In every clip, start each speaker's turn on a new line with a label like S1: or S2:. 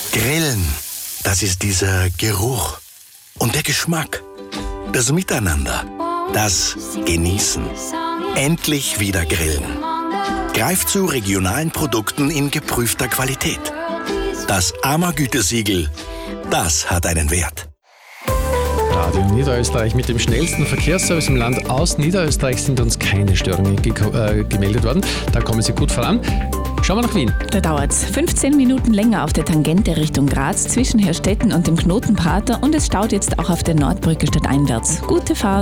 S1: Grillen, das ist dieser Geruch und der Geschmack, das Miteinander, das Genießen. Endlich wieder grillen. Greift zu regionalen Produkten in geprüfter Qualität. Das AMA-Gütesiegel, das hat einen Wert.
S2: Radio Niederösterreich mit dem schnellsten Verkehrsservice im Land. Aus Niederösterreich sind uns keine Störungen gemeldet worden. Da kommen Sie gut voran. Schauen wir nach Wien.
S3: Da dauert es 15 Minuten länger auf der Tangente Richtung Graz zwischen Herstetten und dem Knotenprater und es staut jetzt auch auf der Nordbrücke stadteinwärts. Gute Fahrt.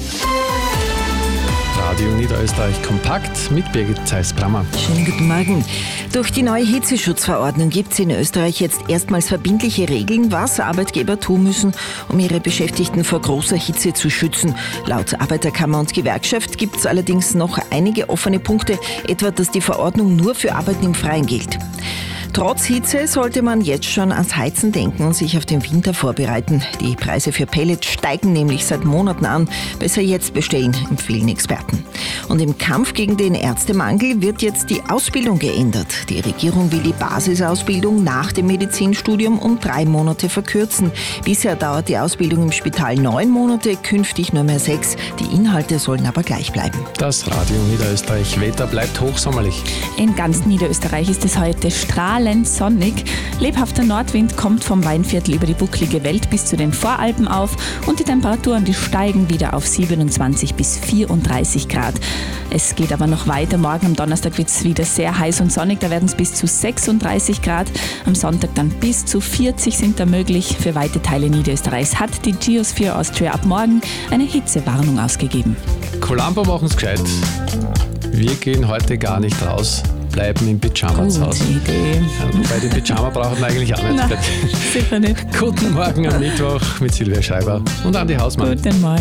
S2: Radio Niederösterreich kompakt mit Birgit Zeiss-Brammer.
S4: Schönen guten Morgen. Durch die neue Hitzeschutzverordnung gibt es in Österreich jetzt erstmals verbindliche Regeln, was Arbeitgeber tun müssen, um ihre Beschäftigten vor großer Hitze zu schützen. Laut Arbeiterkammer und Gewerkschaft gibt es allerdings noch einige offene Punkte, etwa dass die Verordnung nur für Arbeiten im Freien gilt. Trotz Hitze sollte man jetzt schon ans Heizen denken und sich auf den Winter vorbereiten. Die Preise für Pellets steigen nämlich seit Monaten an. Besser jetzt bestellen, empfehlen Experten. Und im Kampf gegen den Ärztemangel wird jetzt die Ausbildung geändert. Die Regierung will die Basisausbildung nach dem Medizinstudium um 3 Monate verkürzen. Bisher dauert die Ausbildung im Spital 9 Monate, künftig nur mehr 6. Die Inhalte sollen aber gleich bleiben.
S2: Das Radio Niederösterreich Wetter bleibt hochsommerlich.
S3: In ganz Niederösterreich ist es heute strahlend sonnig. Lebhafter Nordwind kommt vom Weinviertel über die bucklige Welt bis zu den Voralpen auf und die Temperaturen, die steigen wieder auf 27 bis 34 Grad. Es geht aber noch weiter. Morgen am Donnerstag wird es wieder sehr heiß und sonnig. Da werden es bis zu 36 Grad. Am Sonntag dann bis zu 40 sind da möglich. Für weite Teile Niederösterreichs hat die Geosphere Austria ab morgen eine Hitzewarnung ausgegeben.
S2: Columbo machen's gescheit. Wir gehen heute gar nicht raus, bleiben im Pyjama zu Hause.
S3: Gute Idee.
S2: Ja, wobei den Pyjama brauchen wir eigentlich auch nicht.
S3: Nein, sicher nicht.
S2: Guten Morgen am Mittwoch mit Silvia Schreiber und Andi Hausmann.
S3: Guten Morgen.